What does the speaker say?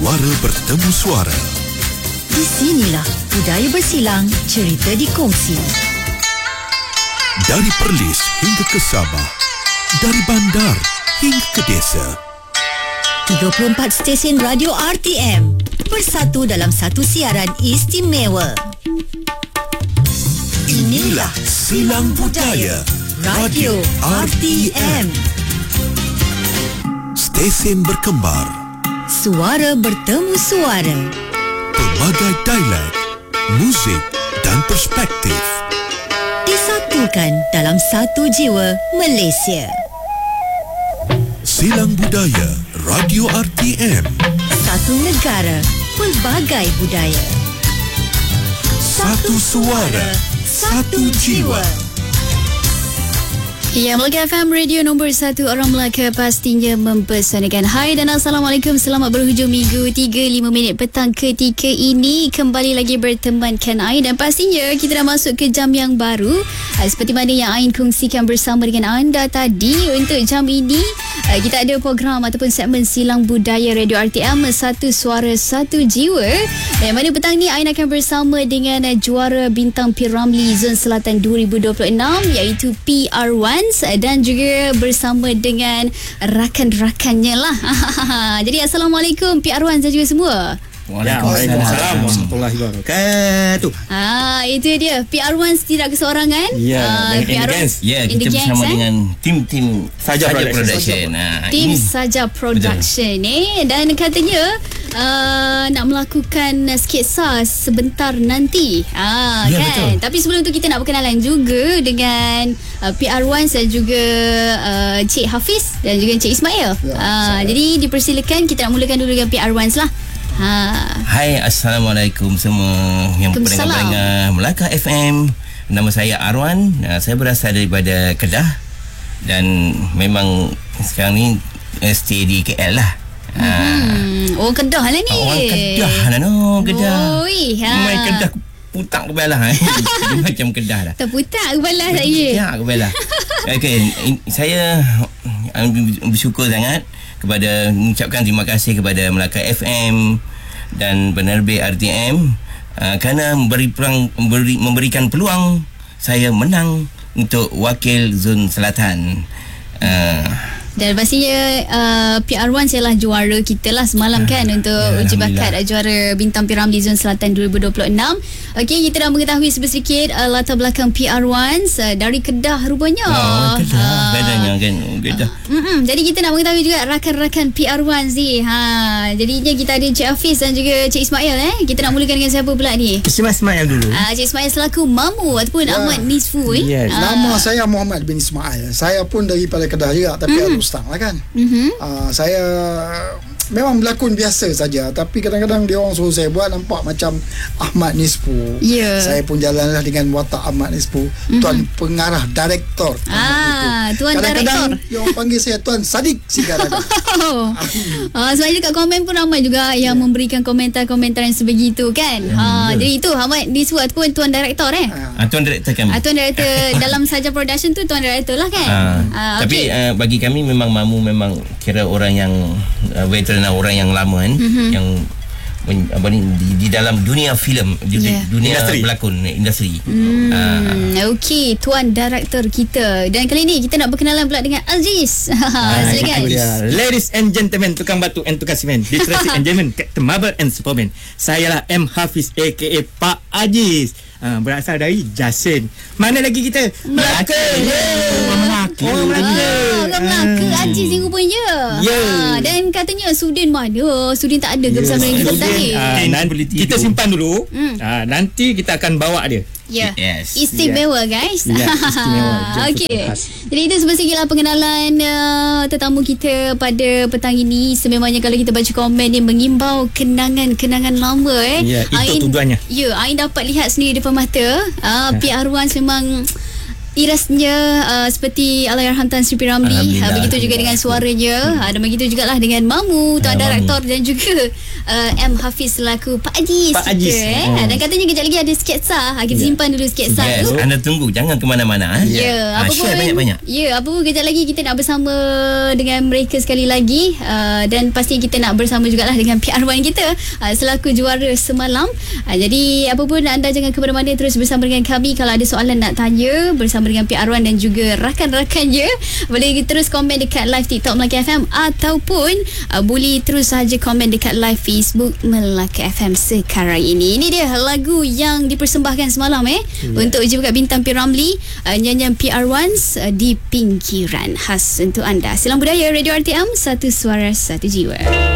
Suara bertemu suara. Di sinilah budaya bersilang, cerita dikongsi. Dari Perlis hingga ke Sabah, dari bandar hingga ke desa. 34 stesen radio RTM bersatu dalam satu siaran istimewa. Inilah Silang Budaya Radio RTM. Stesen berkembar, Suara bertemu suara. pelbagai dialek, muzik dan perspektif. Disatukan dalam satu jiwa Malaysia. Silang Budaya Radio RTM. Satu negara, pelbagai budaya. Satu suara, satu jiwa. Ya, Melaka FM Radio nombor 1 orang Melaka pastinya mempersanakan. Hai dan Assalamualaikum. Selamat berhujung minggu 3.5 minit petang ketika ini. Kembali lagi bertemankan Ain dan pastinya kita dah masuk ke jam yang baru. Seperti mana yang Ain kongsikan bersama dengan anda tadi, untuk jam ini kita ada program ataupun segmen Silang Budaya Radio RTM, Satu Suara Satu Jiwa. Yang mana petang ni Ain akan bersama dengan juara Bintang P. Ramlee Zon Selatan 2026 iaitu PR1, dan juga bersama dengan rakan-rakannya lah. Jadi Assalamualaikum PR1 dan juga semua. Waalaikumsalam warahmatullahi wabarakatuh. Itu dia PR1 tidak keseorangan. Kita bersama dengan tim Saja Production. Tim Saja Production dan katanya nak melakukan sketsa sebentar nanti. Kan? Betul. Tapi sebelum tu kita nak berkenalan juga dengan PR1 dan juga Cik Hafiz dan juga Cik Ismail. Jadi dipersilakan, kita nak mulakan dulu dengan PR1 lah. Hai, Assalamualaikum semua yang pendengar Melaka FM. Nama saya Arwan. Saya berasal daripada Kedah dan memang sekarang ni stay di KL lah. Orang Kedah lah ni. Orang Kedah lah Kedah. Main Kedah putak kepala. Dia macam Kedah lah. Terputak kepala saya. Ya, kepala. Okey, saya bersyukur sangat mengucapkan terima kasih kepada Melaka FM dan penerbit RTM kerana memberikan peluang saya menang untuk wakil Zon Selatan. Dan pastinya PR1 ialah juara kita lah semalam kan, untuk uji bakat juara Bintang P. Ramlee Zon Selatan 2026. Okey, kita dah mengetahui sedikit latar belakang PR1 dari Kedah rupanya. Kedah. Bedanya kan Kedah. Jadi kita nak mengetahui juga rakan-rakan PR1 ni. Jadinya kita ada Cik Hafiz dan juga Cik Ismail. Kita nak mulakan dengan siapa pula ni? Cik Ismail dulu. Cik Ismail selaku Mamu ataupun Ahmad Nisfu. Nama saya Muhammad bin Ismail. Saya pun daripada Kedah juga, tapi Ustaz lah kan. Saya memang berlakon biasa saja, tapi kadang-kadang dia orang suruh saya buat nampak macam Ahmad Nisfu. Saya pun jalanlah dengan watak Ahmad Nisfu. Tuan pengarah direktor. Tuan kadang-kadang direktor. dia orang panggil saya Tuan Sadik sekarang. Sebenarnya dekat komen pun ramai juga yang memberikan komentar-komentar yang sebegitu kan. Jadi itu Ahmad Nisfu ataupun Tuan Direktor Tuan Direktor kami. Tuan Direktor dalam Saja Production tu Tuan Direktor lah kan. Tapi bagi kami memang Mamu memang kira orang yang veteran, orang yang lama kan, yang di dalam dunia filem, dunia berlakon industri. Okey, Tuan Direktor kita. Dan kali ni kita nak berkenalan pula dengan Aziz. Silakan. Ladies and gentlemen, tukang batu and tukang simen, literasi and gentlemen, Captain Marvel and Superman. Saya lah M. Hafiz aka Pak Aziz. Berasal dari Jasin. Mana lagi kita? Melaka. Orang Melaka Aziz ni rupanya. Dan katanya Sudin mana? Sudin tak ada ke bersama dengan kita tadi? Kita simpan dulu. Nanti kita akan bawa dia. Yes. Istimewa guys. Istimewa. Okey. Jadi itu sebenarnya pengenalan tetamu kita pada petang ini. Sememangnya kalau kita baca komen ni mengimbau kenangan lama itu tujuannya. Ain dapat lihat sendiri depan mata. PR1 memang irasnya seperti Allahyarham Tan Sri P. Ramlee. Begitu juga dengan suaranya. Dan begitu jugalah dengan Mamu, Tuan Direktor dan juga M. Hafiz selaku Pak Ajis. Pak Ajis. Dan katanya kejap lagi ada sketsa. Kita simpan dulu sketsa Yes, tu. anda tunggu, jangan ke mana-mana. Ya, apa share pun banyak-banyak. Ya, apa pun kejap lagi kita nak bersama dengan mereka sekali lagi, dan pasti kita nak bersama jugalah dengan PR1 kita selaku juara semalam. Jadi apa pun anda jangan ke mana-mana, terus bersama dengan kami. Kalau ada soalan nak tanya bersama dengan PR1 dan juga rakan-rakannya, boleh terus komen dekat live TikTok Melaka FM ataupun boleh terus sahaja komen dekat live Facebook Melaka FM sekarang ini. Ini dia lagu yang dipersembahkan semalam untuk juga bintang P. Ramlee, nyanyian PR1 di pinggiran, khas untuk anda. Silang Budaya Radio RTM, satu suara satu jiwa.